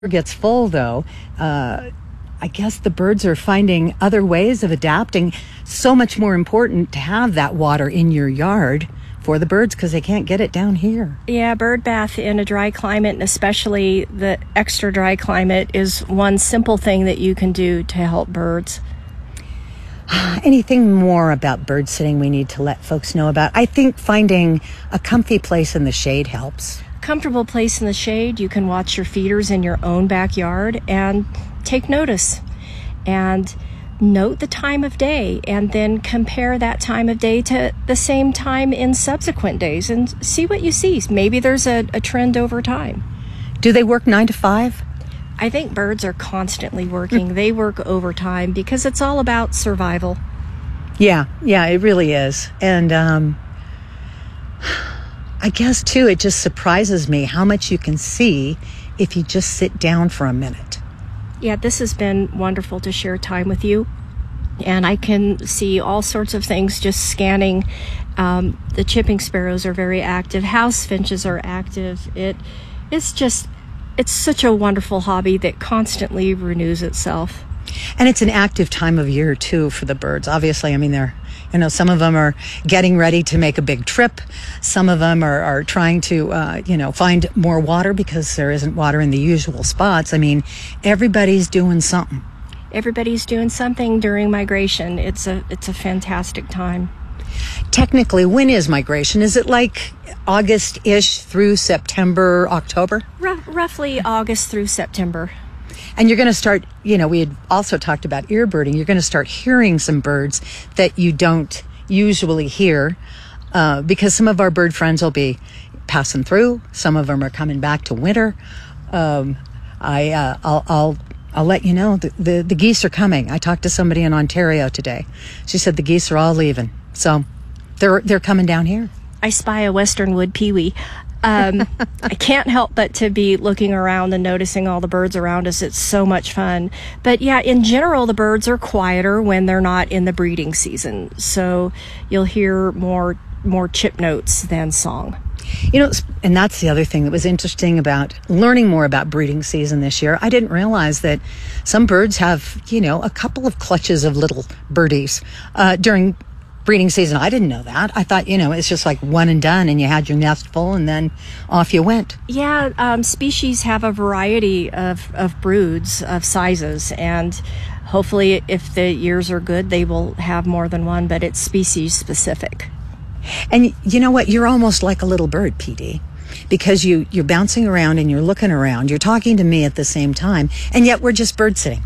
Gets full, though, I guess the birds are finding other ways of adapting. So much more important to have that water in your yard for the birds because they can't get it down here. Yeah, bird bath in a dry climate, and especially the extra dry climate, is one simple thing that you can do to help birds. Anything more about bird sitting we need to let folks know about? I think finding a comfy place in the shade helps. Comfortable place in the shade. You can watch your feeders in your own backyard and take notice and note the time of day, and then compare that time of day to the same time in subsequent days and see what you see. Maybe there's a trend over time. Do they work 9 to 5? I think birds are constantly working. They work overtime because it's all about survival. Yeah, it really is. And I guess, too, it just surprises me how much you can see if you just sit down for a minute. Yeah, this has been wonderful to share time with you. And I can see all sorts of things just scanning. The chipping sparrows are very active. House finches are active. It's such a wonderful hobby that constantly renews itself. And it's an active time of year, too, for the birds. Obviously, I mean, some of them are getting ready to make a big trip. Some of them are trying to, find more water because there isn't water in the usual spots. I mean, everybody's doing something. Everybody's doing something during migration. It's a fantastic time. Technically, when is migration? Is it like August-ish through September, October? Roughly August through September. And you're going to start, we had also talked about earbirding. You're going to start hearing some birds that you don't usually hear because some of our bird friends will be passing through. Some of them are coming back to winter. I'll let you know, the geese are coming. I talked to somebody in Ontario today. She said the geese are all leaving. So they're coming down here. I spy a western wood pewee. I can't help but to be looking around and noticing all the birds around us. It's so much fun. But yeah, in general, the birds are quieter when they're not in the breeding season. So you'll hear more chip notes than song. And that's the other thing that was interesting about learning more about breeding season this year. I didn't realize that some birds have, a couple of clutches of little birdies during breeding season. I didn't know that. I thought, it's just like one and done and you had your nest full and then off you went. Yeah, species have a variety of broods, of sizes, and hopefully if the years are good, they will have more than one, but it's species specific. And you know what? You're almost like a little bird, PD, because you're bouncing around and you're looking around. You're talking to me at the same time, and yet we're just bird sitting.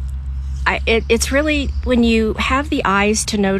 It's really, when you have the eyes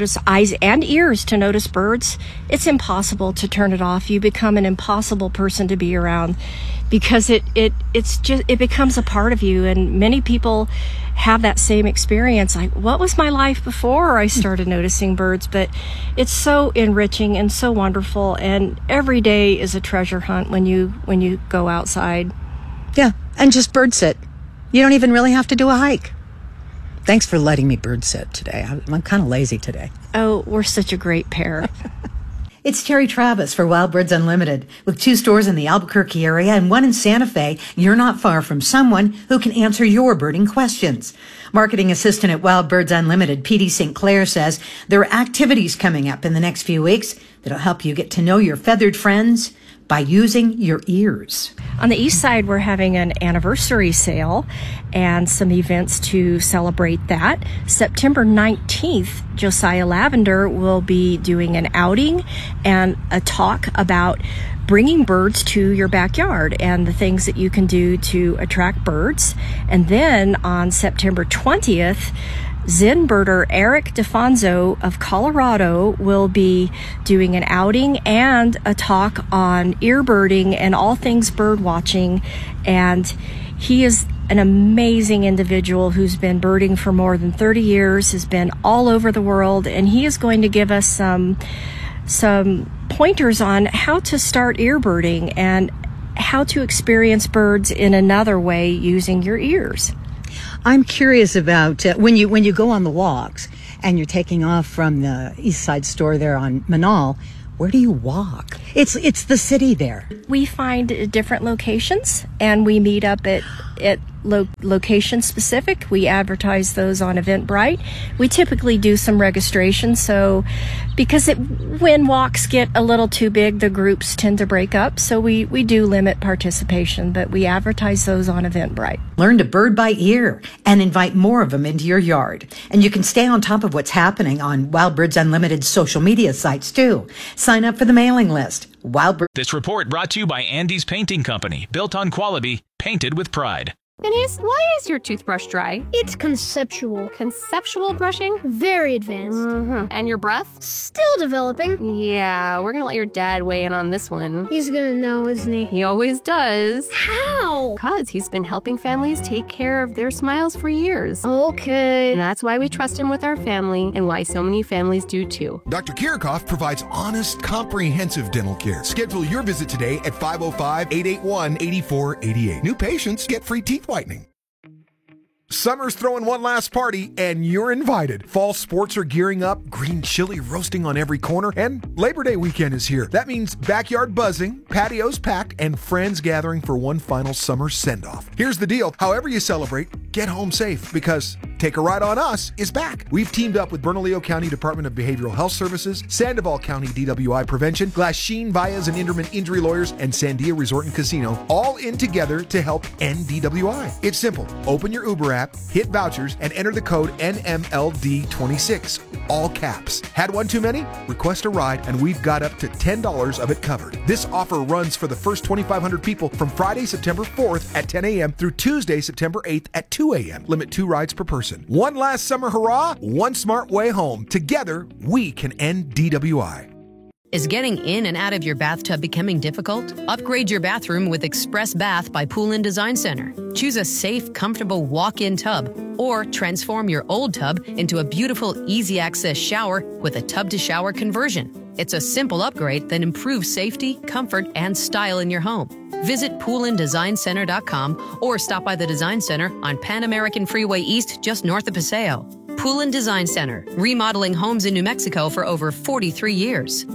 and ears to notice birds, it's impossible to turn it off. You become an impossible person to be around because it becomes a part of you. And many people have that same experience. Like, what was my life before I started noticing birds? But it's so enriching and so wonderful. And every day is a treasure hunt when you go outside. Yeah, and just bird sit. You don't even really have to do a hike. Thanks for letting me bird sit today. I'm kind of lazy today. Oh, we're such a great pair. It's Terry Travis for Wild Birds Unlimited. With 2 stores in the Albuquerque area and 1 in Santa Fe, you're not far from someone who can answer your birding questions. Marketing assistant at Wild Birds Unlimited, PD St. Clair, says there are activities coming up in the next few weeks that'll help you get to know your feathered friends by using your ears. On the east side, we're having an anniversary sale and some events to celebrate that. September 19th, Josiah Lavender will be doing an outing and a talk about bringing birds to your backyard and the things that you can do to attract birds. And then on September 20th, Zen birder Eric DeFonso of Colorado will be doing an outing and a talk on earbirding and all things bird watching. And he is an amazing individual who's been birding for more than 30 years, has been all over the world, and he is going to give us some pointers on how to start earbirding and how to experience birds in another way using your ears. I'm curious about when you go on the walks and you're taking off from the East Side store there on Manal, where do you walk? It's the city there. We find different locations and we meet up at location specific. We advertise those on Eventbrite. We typically do some registration, so because when walks get a little too big, the groups tend to break up, so we do limit participation, but we advertise those on Eventbrite. Learn to bird by ear and invite more of them into your yard. And you can stay on top of what's happening on Wild Birds Unlimited's social media sites, too. Sign up for the mailing list. Wild Birds. This report brought to you by Andy's Painting Company. Built on quality, painted with pride. Denise, why is your toothbrush dry? It's conceptual. Conceptual brushing? Very advanced. Mm-hmm. And your breath? Still developing. Yeah, we're gonna let your dad weigh in on this one. He's gonna know, isn't he? He always does. How? Because he's been helping families take care of their smiles for years. Okay. And that's why we trust him with our family and why so many families do too. Dr. Kirchhoff provides honest, comprehensive dental care. Schedule your visit today at 505-881-8488. New patients get free teeth whitening. Summer's throwing one last party, and you're invited. Fall sports are gearing up, green chili roasting on every corner, and Labor Day weekend is here. That means backyard buzzing, patios packed, and friends gathering for one final summer send-off. Here's the deal. However you celebrate, get home safe, because Take a Ride on Us is back. We've teamed up with Bernalillo County Department of Behavioral Health Services, Sandoval County DWI Prevention, Glasheen, Baez and Inderman Injury Lawyers, and Sandia Resort and Casino, all in together to help end DWI. It's simple. Open your Uber app, hit vouchers, and enter the code NMLD26, all caps. Had one too many? Request a ride, and we've got up to $10 of it covered. This offer runs for the first 2,500 people from Friday, September 4th at 10 a.m. through Tuesday, September 8th at 2 a.m. Limit 2 rides per person. One last summer hurrah, one smart way home. Together, we can end DWI. Is getting in and out of your bathtub becoming difficult? Upgrade your bathroom with Express Bath by Pool & Design Center. Choose a safe, comfortable walk-in tub, or transform your old tub into a beautiful, easy-access shower with a tub-to-shower conversion. It's a simple upgrade that improves safety, comfort, and style in your home. Visit poolanddesignCenter.com or stop by the Design Center on Pan American Freeway East, just north of Paseo. Pool & Design Center, remodeling homes in New Mexico for over 43 years.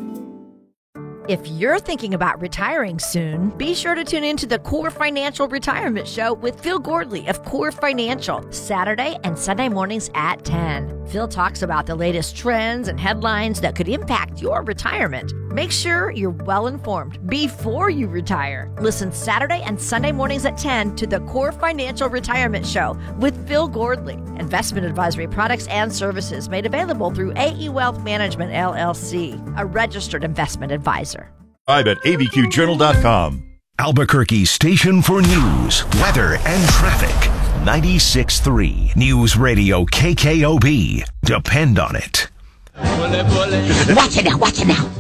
If you're thinking about retiring soon, be sure to tune into the Core Financial Retirement Show with Phil Gordley of Core Financial, Saturday and Sunday mornings at 10. Phil talks about the latest trends and headlines that could impact your retirement. Make sure you're well informed before you retire. Listen Saturday and Sunday mornings at 10 to the Core Financial Retirement Show with Phil Gordley. Investment advisory products and services made available through AE Wealth Management, LLC, a registered investment advisor. Live at abqjournal.com. Albuquerque's station for news, weather, and traffic. 96.3 News Radio KKOB. Depend on it. Watch it now, watch it now.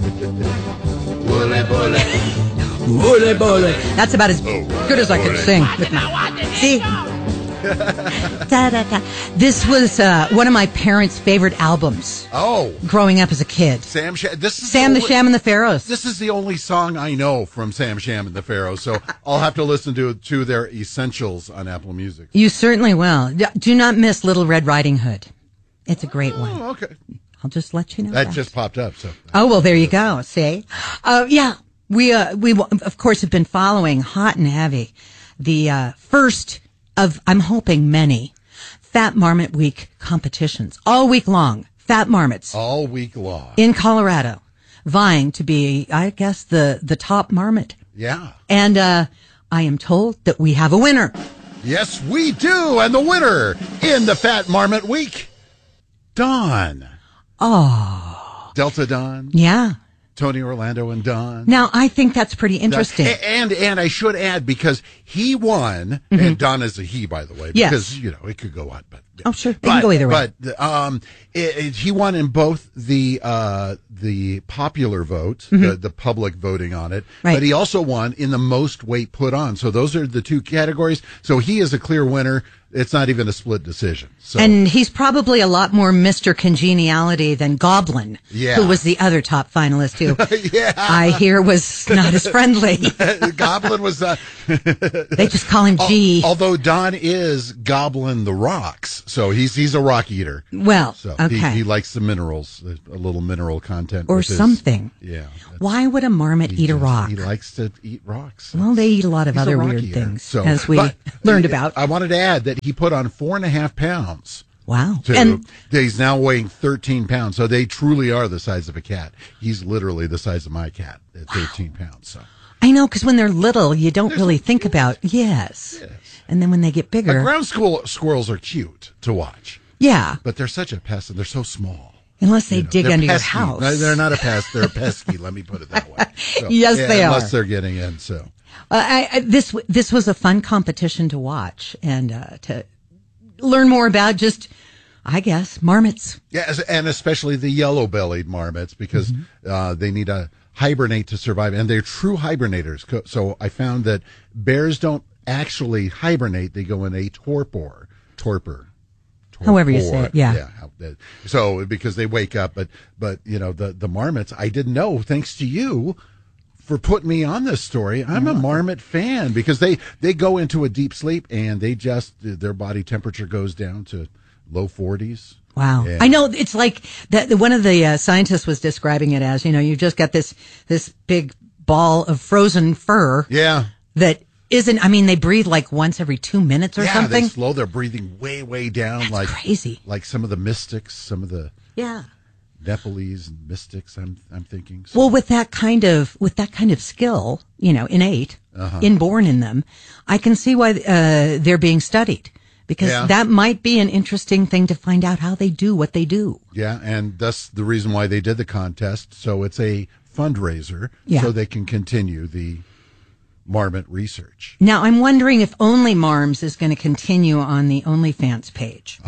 That's about as good as I could sing. See? Da, da, da. This was one of my parents' favorite albums. Oh, growing up as a kid. Sam the Sham and the Pharaohs. This is the only song I know from Sam Sham and the Pharaohs, so I'll have to listen to their essentials on Apple Music. You certainly will. Do not miss Little Red Riding Hood. It's a great one. Oh, okay. I'll just let you know that just popped up. So. Oh well, there you go. See, yeah, we of course have been following hot and heavy the first of, I'm hoping, many Fat Marmot Week competitions all week long. Fat Marmots all week long in Colorado, vying to be, I guess, the top marmot. Yeah, and I am told that we have a winner. Yes, we do, and the winner in the Fat Marmot Week, Dawn. Oh, Delta Dawn. Yeah. Tony Orlando and Dawn. Now, I think that's pretty interesting. And I should add, because he won, and Dawn is a he, by the way, because, yes, it could go on. But oh, sure. It can go either way. But he won in both the popular vote, the public voting on it, right, but he also won in the most weight put on. So those are the two categories. So he is a clear winner. It's not even a split decision. So. And he's probably a lot more Mr. Congeniality than Goblin, who was the other top finalist, who I hear was not as friendly. Goblin was... they just call him G. Although Don is Goblin the Rocks. rocks. So he's a rock eater. Well, so okay. he likes the minerals, a little mineral content. Or with his- something. Yeah. Why would a marmot eat a rock? He likes to eat rocks. Well, they eat a lot of He's a other rock weird eater. things, So, as we but learned about. I wanted to add that he put on 4.5 pounds. Wow. And he's now weighing 13 pounds. So they truly are the size of a cat. He's literally the size of my cat at 13 pounds. So I know, because when they're little, you don't really think about, yes. And then when they get bigger. Ground squirrels are cute to watch. Yeah. But they're such a pest and they're so small. Unless they dig they're under pesky. your house. No, they're not a pest. They're pesky. Let me put it that way. So, Yes, they are. Unless they're getting in. So this was a fun competition to watch and to learn more about just, I guess, marmots. Yeah, and especially the yellow-bellied marmots because they need to hibernate to survive, and they're true hibernators. So I found that bears don't actually hibernate; they go in a torpor. However you say it, yeah. So because they wake up, but the marmots, I didn't know. Thanks to you for putting me on this story. I'm a marmot fan because they go into a deep sleep and their body temperature goes down to low 40s. Wow. Yeah. I know it's like that. One of the scientists was describing it as, you've just got this big ball of frozen fur. Yeah. That isn't, they breathe like once every 2 minutes or something. They slow their breathing way down. That's like crazy. Like some of the mystics, some of the Nepalese and mystics, I'm thinking. So. Well, with that kind of skill, innate, inborn in them, I can see why they're being studied. Because that might be an interesting thing to find out how they do what they do. Yeah, and that's the reason why they did the contest. So it's a fundraiser so they can continue the marmot research. Now, I'm wondering if Only Marms is going to continue on the OnlyFans page.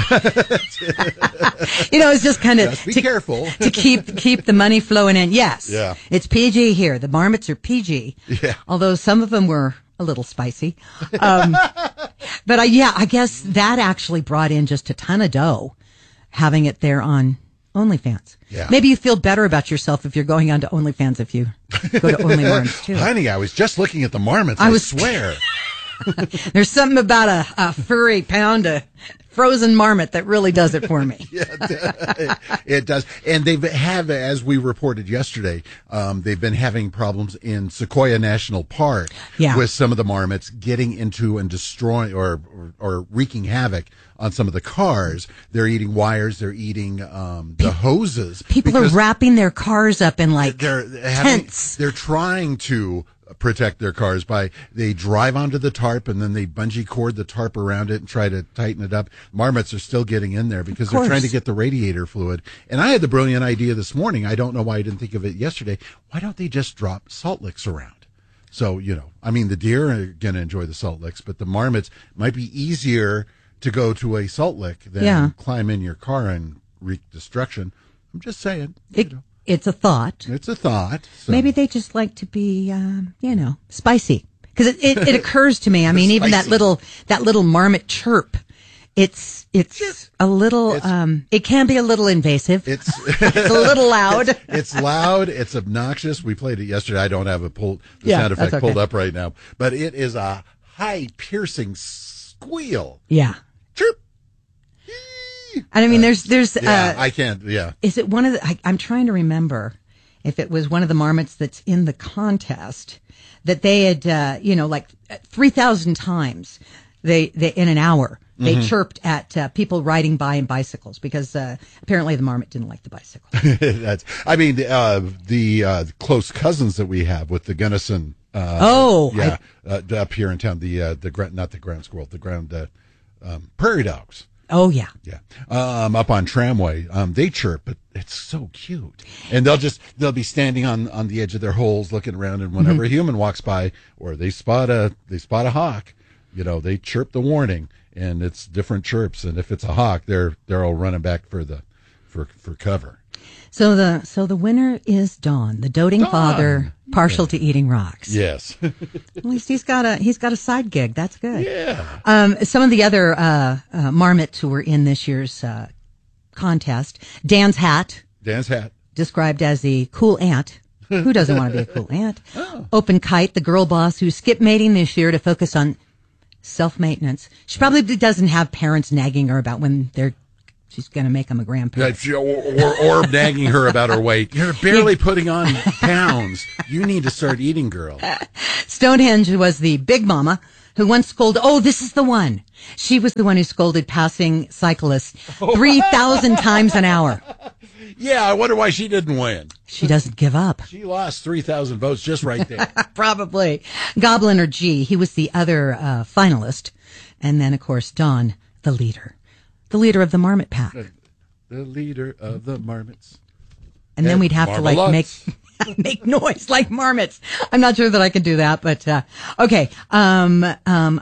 It's just kind of be careful to keep the money flowing in. Yes, it's PG here. The marmots are PG. Yeah, although some of them were a little spicy. But I guess that actually brought in just a ton of dough, having it there on OnlyFans. Yeah. Maybe you feel better about yourself if you're going on to OnlyFans if you go to Only Marms too. Honey, I was just looking at the marmots. I swear. There's something about a furry pound of frozen marmot that really does it for me. It does. And they have, as we reported yesterday, they've been having problems in Sequoia National Park with some of the marmots getting into and destroying or wreaking havoc on some of the cars. They're eating wires. They're eating the hoses. People are wrapping their cars up in tents. They're trying to protect their cars they drive onto the tarp and then they bungee cord the tarp around it and try to tighten it up. Marmots are still getting in there because they're trying to get the radiator fluid. And I had the brilliant idea this morning. I don't know why I didn't think of it yesterday. Why don't they just drop salt licks around? So, the deer are going to enjoy the salt licks, but the marmots might be easier to go to a salt lick than climb in your car and wreak destruction. I'm just saying. It's a thought. It's a thought. So. Maybe they just like to be, spicy. Because it occurs to me. Even that little marmot chirp. It's a little. It can be a little invasive. It's a little loud. It's loud. It's obnoxious. We played it yesterday. I don't have the sound effect pulled up right now, but it is a high piercing squeal. Yeah. Chirp. And there's I can't. Yeah. Is it one of the? I'm trying to remember if it was one of the marmots that's in the contest that they had, 3,000 times they in an hour they chirped at people riding by in bicycles because apparently the marmot didn't like the bicycle. The close cousins that we have with the Gunnison. Up here in town, not the ground squirrel, the ground prairie dogs. Oh yeah. Up on Tramway, they chirp, but it's so cute. And they'll be standing on the edge of their holes looking around, and whenever a human walks by or they spot a hawk, they chirp the warning, and it's different chirps. And if it's a hawk, they're all running back for cover. So the winner is Dawn, the doting father, partial to eating rocks. Yes. At least he's got a side gig. That's good. Yeah. Some of the other marmots who were in this year's contest, Dan's hat, described as the cool ant. Who doesn't want to be a cool ant? Oh. Open Kite, the girl boss who skipped mating this year to focus on Self-maintenance. She probably doesn't have parents nagging her about when she's going to make them a grandparent. Or nagging her about her weight. You're barely putting on pounds. You need to start eating, girl. Stonehenge was the big mama who once scolded, this is the one. She was the one who scolded passing cyclists 3,000 times an hour. Yeah, I wonder why she didn't win. She doesn't give up. She lost 3,000 votes just right there. Probably. Goblin or G, he was the other finalist. And then, of course, Don, the leader. The leader of the Marmot Pack. The leader of the Marmots. And then we'd have to make noise like marmots. I'm not sure that I can do that, but okay. The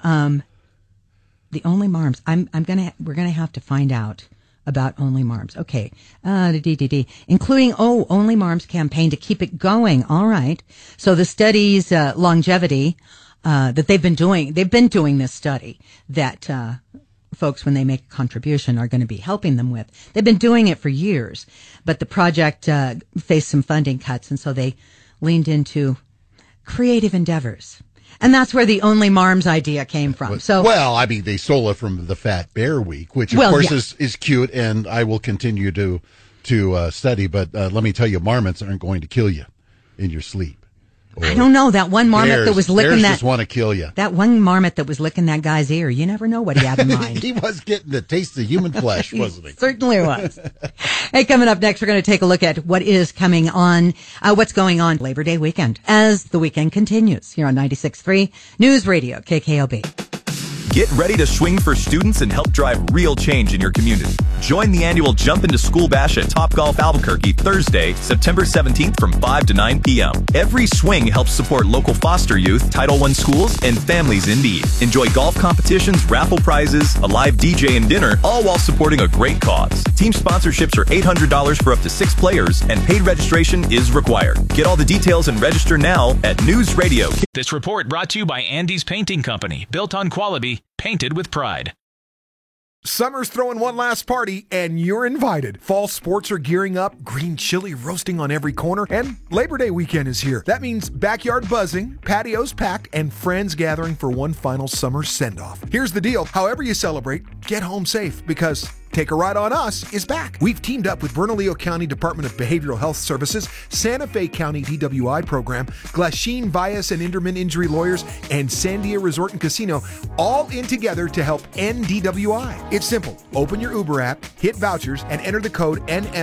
Only Marms. We're gonna have to find out about Only Marms. Okay. Including Only Marms campaign to keep it going. All right. So the study's longevity that they've been doing this study that folks, when they make a contribution, are going to be helping them with. They've been doing it for years, but the project faced some funding cuts, and so they leaned into creative endeavors. And that's where the Only Marms idea came from. They stole it from the Fat Bear Week, which of course is cute, and I will continue to study. But let me tell you, marmots aren't going to kill you in your sleep. I don't know. That one marmot that was licking just want to kill you. That one marmot that was licking that guy's ear. You never know what he had in mind. He was getting the taste of human flesh, wasn't he? Certainly was. Hey, coming up next, we're going to take a look at what's going on Labor Day weekend as the weekend continues here on 96.3 News Radio KKOB. Get ready to swing for students and help drive real change in your community. Join the annual Jump Into School Bash at Topgolf Albuquerque Thursday, September 17th from 5 to 9 p.m. Every swing helps support local foster youth, Title I schools, and families in need. Enjoy golf competitions, raffle prizes, a live DJ and dinner, all while supporting a great cause. Team sponsorships are $800 for up to 6 players, and paid registration is required. Get all the details and register now at News Radio. This report brought to you by Andy's Painting Company, built on quality, painted with pride. Summer's throwing one last party, and you're invited. Fall sports are gearing up, green chili roasting on every corner, and Labor Day weekend is here. That means backyard buzzing, patios packed, and friends gathering for one final summer send-off. Here's the deal. However you celebrate, get home safe, because Take a Ride on Us is back. We've teamed up with Bernalillo County Department of Behavioral Health Services, Santa Fe County DWI program, Glasheen Bias and Inderman Injury Lawyers, and Sandia Resort and Casino, all in together to help end DWI. It's simple. Open your Uber app, hit vouchers, and enter the code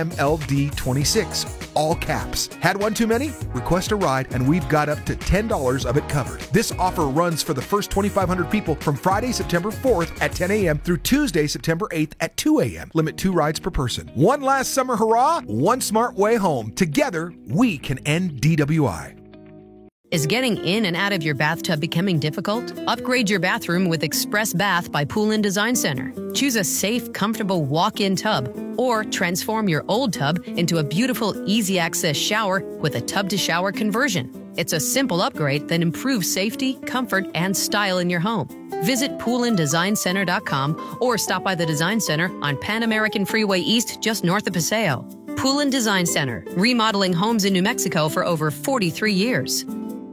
NMLD26. All caps. Had one too many? Request a ride, and we've got up to $10 of it covered. This offer runs for the first 2,500 people from Friday, September 4th at 10 a.m. through Tuesday, September 8th at 2 a.m. Limit 2 rides per person. One last summer hurrah, one smart way home. Together, we can end DWI. Is getting in and out of your bathtub becoming difficult? Upgrade your bathroom with Express Bath by Pool & Design Center. Choose a safe, comfortable walk-in tub, or transform your old tub into a beautiful, easy-access shower with a tub-to-shower conversion. It's a simple upgrade that improves safety, comfort, and style in your home. Visit poolanddesignCenter.com or stop by the Design Center on Pan American Freeway East, just north of Paseo. Pool & Design Center, remodeling homes in New Mexico for over 43 years.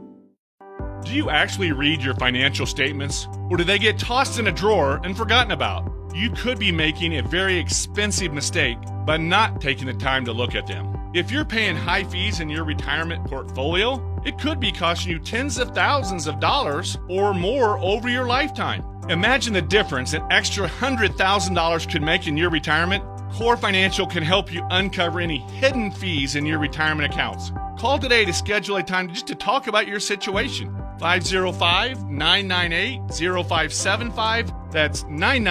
Do you actually read your financial statements, or do they get tossed in a drawer and forgotten about? You could be making a very expensive mistake by not taking the time to look at them. If you're paying high fees in your retirement portfolio, it could be costing you tens of thousands of dollars or more over your lifetime. Imagine the difference an extra $100,000 could make in your retirement. Core Financial can help you uncover any hidden fees in your retirement accounts. Call today to schedule a time just to talk about your situation. 505-998-0575. That's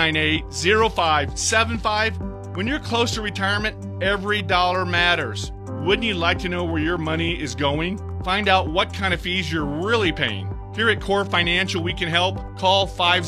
998-0575. When you're close to retirement, every dollar matters. Wouldn't you like to know where your money is going? Find out what kind of fees you're really paying. Here at Core Financial, we can help. Call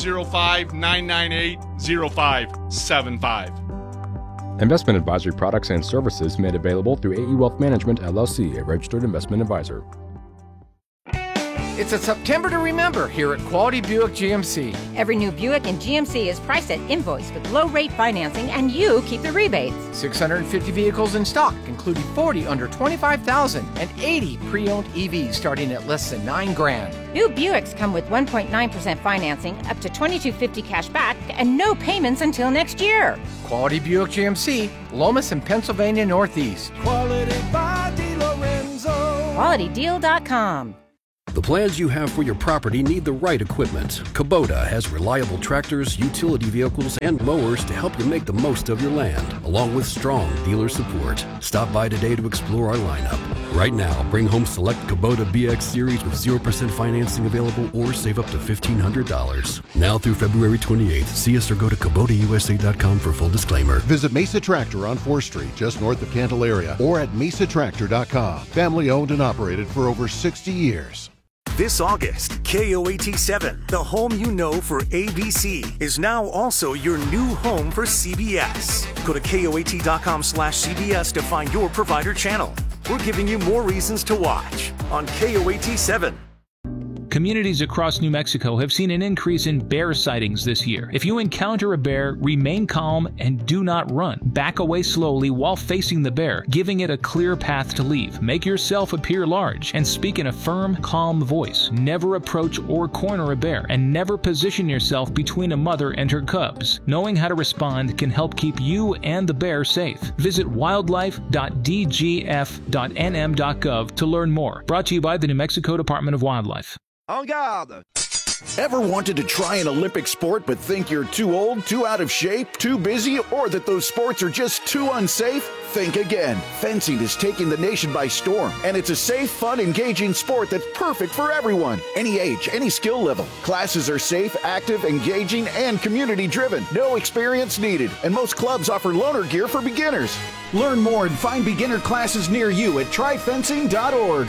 505-998-0575. Investment advisory products and services made available through AE Wealth Management, LLC, a registered investment advisor. It's a September to remember here at Quality Buick GMC. Every new Buick in GMC is priced at invoice with low-rate financing, and you keep the rebates. 650 vehicles in stock, including 40 under $25,000 and 80 pre-owned EVs starting at less than $9,000. New Buicks come with 1.9% financing, up to $2,250 cash back, and no payments until next year. Quality Buick GMC, Lomas and Pennsylvania Northeast. Quality by DeLorenzo. QualityDeal.com. The plans you have for your property need the right equipment. Kubota has reliable tractors, utility vehicles, and mowers to help you make the most of your land, along with strong dealer support. Stop by today to explore our lineup. Right now, bring home select Kubota BX Series with 0% financing available or save up to $1,500. Now through February 28th. See us or go to KubotaUSA.com for full disclaimer. Visit Mesa Tractor on 4th Street, just north of Candelaria, or at mesatractor.com. Family owned and operated for over 60 years. This August, KOAT7, the home you know for ABC, is now also your new home for CBS. Go to KOAT.com/CBS to find your provider channel. We're giving you more reasons to watch on KOAT7. Communities across New Mexico have seen an increase in bear sightings this year. If you encounter a bear, remain calm and do not run. Back away slowly while facing the bear, giving it a clear path to leave. Make yourself appear large and speak in a firm, calm voice. Never approach or corner a bear, and never position yourself between a mother and her cubs. Knowing how to respond can help keep you and the bear safe. Visit wildlife.dgf.nm.gov to learn more. Brought to you by the New Mexico Department of Wildlife. En garde! Ever wanted to try an Olympic sport but think you're too old, too out of shape, too busy, or that those sports are just too unsafe? Think again. Fencing is taking the nation by storm, and it's a safe, fun, engaging sport that's perfect for everyone. Any age, any skill level. Classes are safe, active, engaging, and community-driven. No experience needed, and most clubs offer loaner gear for beginners. Learn more and find beginner classes near you at tryfencing.org.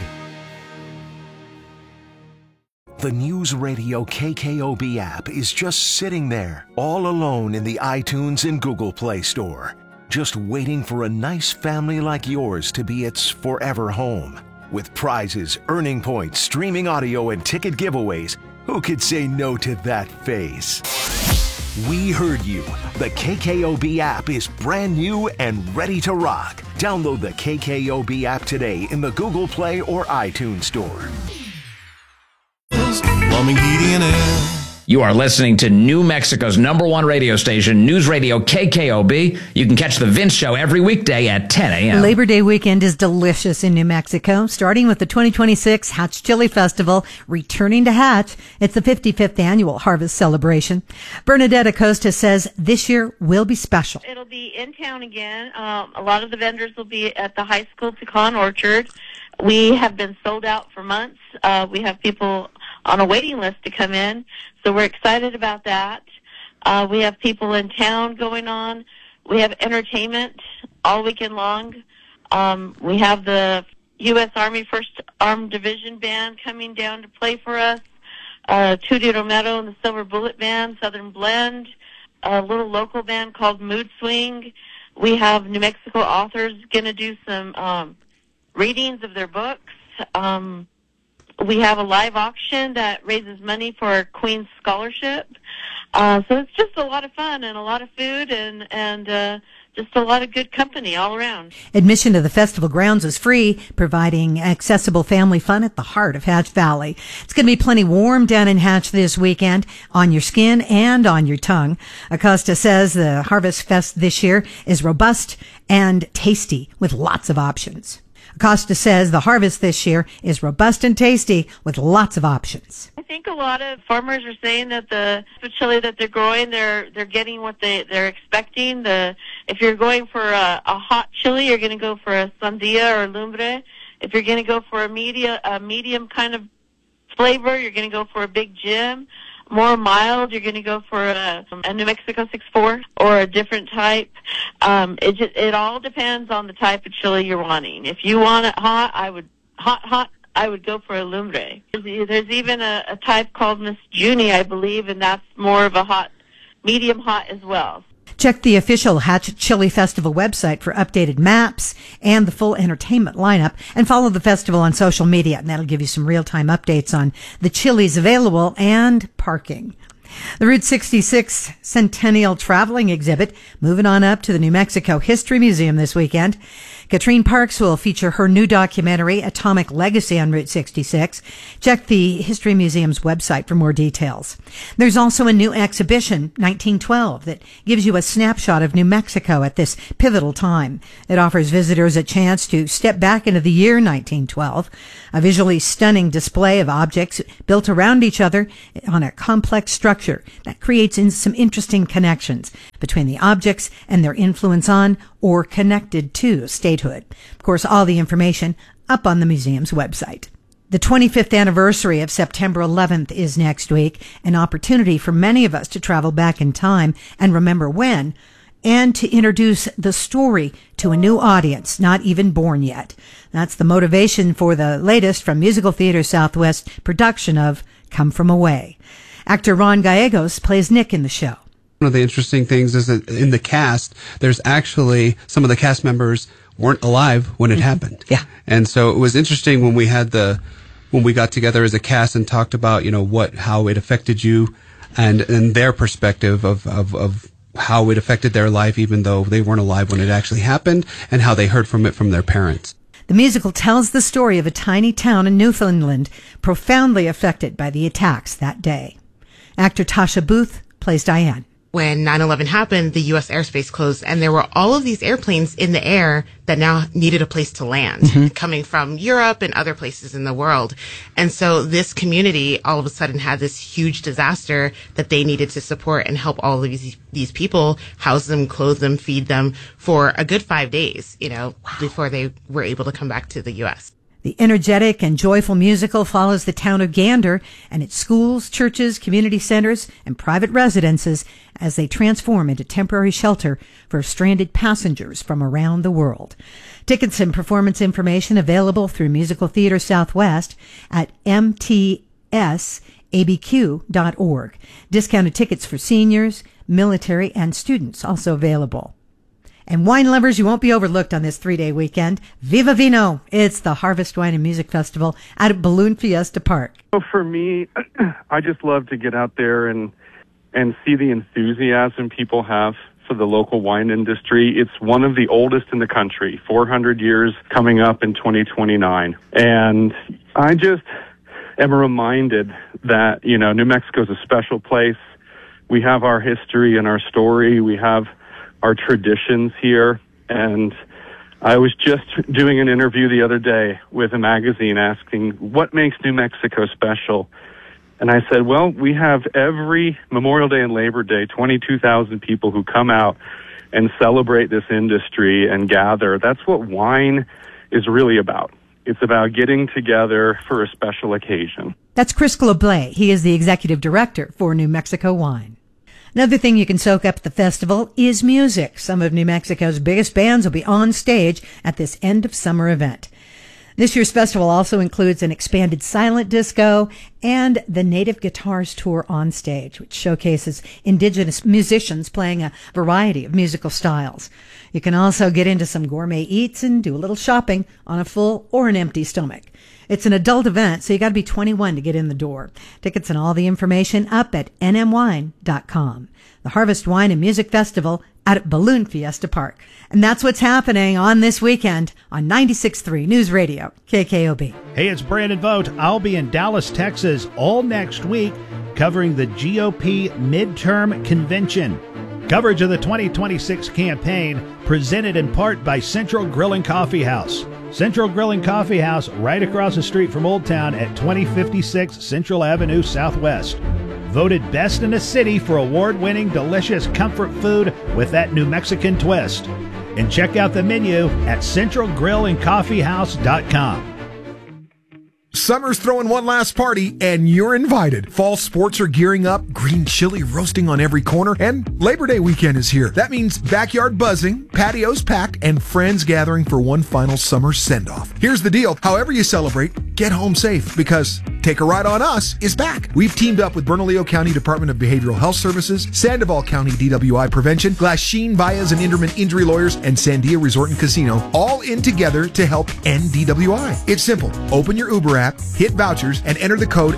The News Radio KKOB app is just sitting there, all alone in the iTunes and Google Play Store, just waiting for a nice family like yours to be its forever home. With prizes, earning points, streaming audio, and ticket giveaways, who could say no to that face? We heard you. The KKOB app is brand new and ready to rock. Download the KKOB app today in the Google Play or iTunes Store. Plumbing, heating, and air. You are listening to New Mexico's #1 radio station, News Radio KKOB. You can catch the Vince Show every weekday at 10 a.m. Labor Day weekend is delicious in New Mexico, starting with the 2026 Hatch Chili Festival, returning to Hatch. It's the 55th annual harvest celebration. Bernadette Acosta says this year will be special. It'll be in town again. A lot of the vendors will be at the high school pecan orchard. We have been sold out for months. We have people on a waiting list to come in, so we're excited about that. We have people in town going on. We have entertainment all weekend long. We have the U.S. Army 1st Armed Division Band coming down to play for us, Tutti Romero and the Silver Bullet Band, Southern Blend, a little local band called Mood Swing. We have New Mexico authors going to do some readings of their books. We have a live auction that raises money for Queen's Scholarship. So it's just a lot of fun and a lot of food and just a lot of good company all around. Admission to the festival grounds is free, providing accessible family fun at the heart of Hatch Valley. It's going to be plenty warm down in Hatch this weekend, on your skin and on your tongue. Acosta says the Harvest Fest this year is robust and tasty with lots of options. Acosta says the harvest this year is robust and tasty with lots of options. I think a lot of farmers are saying that the chili that they're growing, they're getting what they're expecting. If you're going for a hot chili, you're going to go for a sandia or lumbre. If you're going to go for a medium kind of flavor, you're going to go for a big Jim. More mild, you're going to go for a New Mexico 6-4 or a different type. It all depends on the type of chili you're wanting. If you want it hot, I would go for a lumbre. There's even a type called Miss Junie, I believe, and that's more of a hot, medium hot as well. Check the official Hatchet Chili Festival website for updated maps and the full entertainment lineup, and follow the festival on social media, and that'll give you some real-time updates on the chilies available and parking. The Route 66 Centennial Traveling Exhibit moving on up to the New Mexico History Museum this weekend. Katrine Parks will feature her new documentary, Atomic Legacy on Route 66. Check the History Museum's website for more details. There's also a new exhibition, 1912, that gives you a snapshot of New Mexico at this pivotal time. It offers visitors a chance to step back into the year 1912, a visually stunning display of objects built around each other on a complex structure that creates some interesting connections between the objects and their influence on or connected to statehood. Of course, all the information up on the museum's website. The 25th anniversary of September 11th is next week, an opportunity for many of us to travel back in time and remember when, and to introduce the story to a new audience not even born yet. That's the motivation for the latest from Musical Theater Southwest production of Come From Away. Actor Ron Gallegos plays Nick in the show. One of the interesting things is that in the cast, there's actually some of the cast members weren't alive when it happened. Yeah. And so it was interesting when we got together as a cast and talked about, how it affected you and their perspective of how it affected their life, even though they weren't alive when it actually happened, and how they heard from it from their parents. The musical tells the story of a tiny town in Newfoundland profoundly affected by the attacks that day. Actor Tasha Booth plays Diane. When 9/11 happened, the U.S. airspace closed, and there were all of these airplanes in the air that now needed a place to land, coming from Europe and other places in the world. And so this community all of a sudden had this huge disaster that they needed to support and help all of these people, house them, clothe them, feed them for a good 5 days, before they were able to come back to the U.S. The energetic and joyful musical follows the town of Gander and its schools, churches, community centers, and private residences as they transform into temporary shelter for stranded passengers from around the world. Tickets and performance information available through Musical Theater Southwest at mtsabq.org. Discounted tickets for seniors, military, and students also available. And wine lovers, you won't be overlooked on this 3-day weekend. Viva Vino! It's the Harvest Wine and Music Festival out at Balloon Fiesta Park. Well, for me, I just love to get out there and see the enthusiasm people have for the local wine industry. It's one of the oldest in the country, 400 years coming up in 2029. And I just am reminded that, New Mexico is a special place. We have our history and our story. We have our traditions here. And I was just doing an interview the other day with a magazine asking what makes New Mexico special. And I said, well, we have every Memorial Day and Labor Day, 22,000 people who come out and celebrate this industry and gather. That's what wine is really about. It's about getting together for a special occasion. That's Chris Globlay. He is the executive director for New Mexico Wine. Another thing you can soak up at the festival is music. Some of New Mexico's biggest bands will be on stage at this end of summer event. This year's festival also includes an expanded silent disco and the Native Guitars Tour on stage, which showcases indigenous musicians playing a variety of musical styles. You can also get into some gourmet eats and do a little shopping on a full or an empty stomach. It's an adult event, so you got to be 21 to get in the door. Tickets and all the information up at nmwine.com. The Harvest Wine and Music Festival out at Balloon Fiesta Park. And that's what's happening on this weekend on 96.3 News Radio, KKOB. Hey, it's Brandon Vogt. I'll be in Dallas, Texas all next week covering the GOP midterm convention. Coverage of the 2026 campaign presented in part by Central Grill and Coffee House. Central Grill and Coffee House right across the street from Old Town at 2056 Central Avenue Southwest. Voted best in the city for award-winning delicious comfort food with that New Mexican twist. And check out the menu at centralgrillandcoffeehouse.com. Summer's throwing one last party, and you're invited. Fall sports are gearing up, green chili roasting on every corner, and Labor Day weekend is here. That means backyard buzzing, patios packed, and friends gathering for one final summer send-off. Here's the deal. However you celebrate, get home safe, because Take a Ride on Us is back. We've teamed up with Bernalillo County Department of Behavioral Health Services, Sandoval County DWI Prevention, Glasheen, Baez and Inderman Injury Lawyers, and Sandia Resort and Casino, all in together to help end DWI. It's simple. Open your Uber app, hit vouchers, and enter the code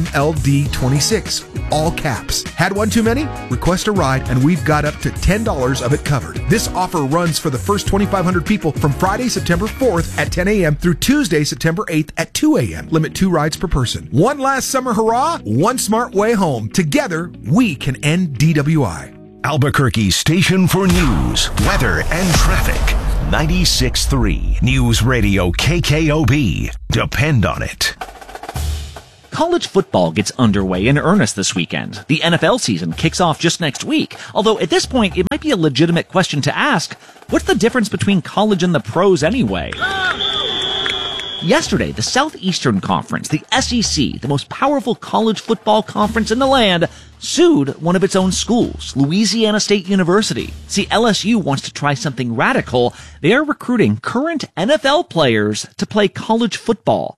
NMLD26. All caps. Had one too many? Request a ride, and we've got up to $10 of it covered. This offer runs for the first 2,500 people from Friday, September 4th at 10 a.m. through Tuesday, September 8th at 2 a.m. Limit 2 rides per person. One last summer hurrah, one smart way home. Together, we can end DWI. Albuquerque's station for news, weather, and traffic. 96.3 News Radio KKOB. Depend on it. College football gets underway in earnest this weekend. The NFL season kicks off just next week. Although at this point, it might be a legitimate question to ask, what's the difference between college and the pros anyway? Yesterday, the Southeastern Conference, the SEC, the most powerful college football conference in the land, sued one of its own schools, Louisiana State University. See, LSU wants to try something radical. They are recruiting current NFL players to play college football.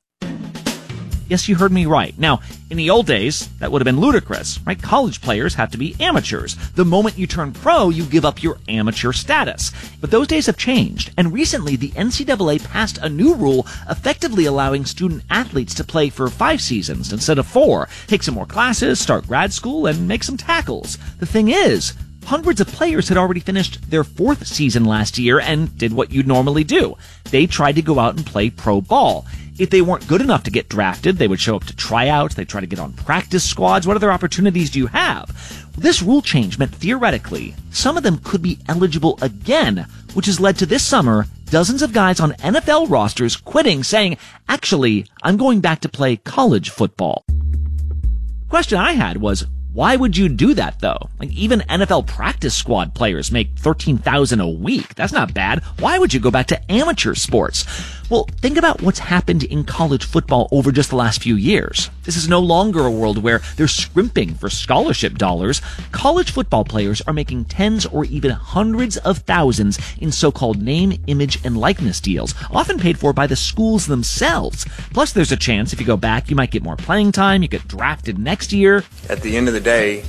Yes, you heard me right. Now, in the old days, that would have been ludicrous, right? College players have to be amateurs. The moment you turn pro, you give up your amateur status. But those days have changed, and recently the NCAA passed a new rule effectively allowing student athletes to play for 5 seasons instead of 4, take some more classes, start grad school, and make some tackles. The thing is, hundreds of players had already finished their 4th season last year and did what you'd normally do. They tried to go out and play pro ball. If they weren't good enough to get drafted, they would show up to tryouts, they'd try to get on practice squads. What other opportunities do you have? This rule change meant theoretically, some of them could be eligible again, which has led to this summer, dozens of guys on NFL rosters quitting, saying, actually, I'm going back to play college football. Question I had was, why would you do that, though? Like, even NFL practice squad players make $13,000 a week. That's not bad. Why would you go back to amateur sports? Well, think about what's happened in college football over just the last few years. This is no longer a world where they're scrimping for scholarship dollars. College football players are making tens or even hundreds of thousands in so-called name, image, and likeness deals, often paid for by the schools themselves. Plus, there's a chance if you go back, you might get more playing time, you get drafted next year. At the end of the day,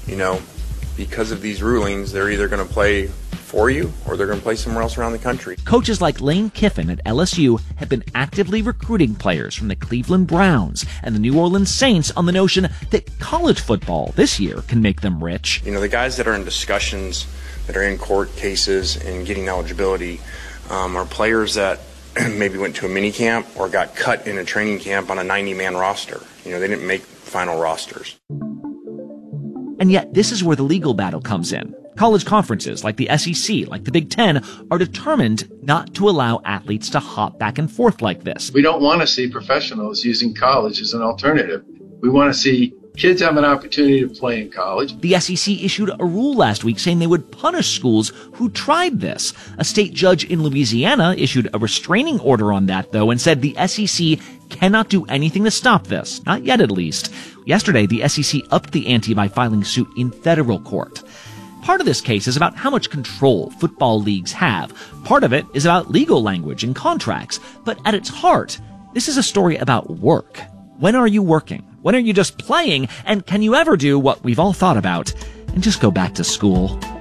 because of these rulings, they're either going to play for you or they're going to play somewhere else around the country. Coaches like Lane Kiffin at LSU have been actively recruiting players from the Cleveland Browns and the New Orleans Saints on the notion that college football this year can make them rich. The guys that are in discussions, that are in court cases and getting eligibility are players that maybe went to a mini camp or got cut in a training camp on a 90-man roster. They didn't make final rosters. And yet, this is where the legal battle comes in. College conferences like the SEC, like the Big Ten, are determined not to allow athletes to hop back and forth like this. We don't want to see professionals using college as an alternative. We want to see kids have an opportunity to play in college. The SEC issued a rule last week saying they would punish schools who tried this. A state judge in Louisiana issued a restraining order on that, though, and said the SEC cannot do anything to stop this. Not yet, at least. Yesterday, the SEC upped the ante by filing suit in federal court. Part of this case is about how much control football leagues have. Part of it is about legal language and contracts. But at its heart, this is a story about work. When are you working? When are you just playing? And can you ever do what we've all thought about and just go back to school?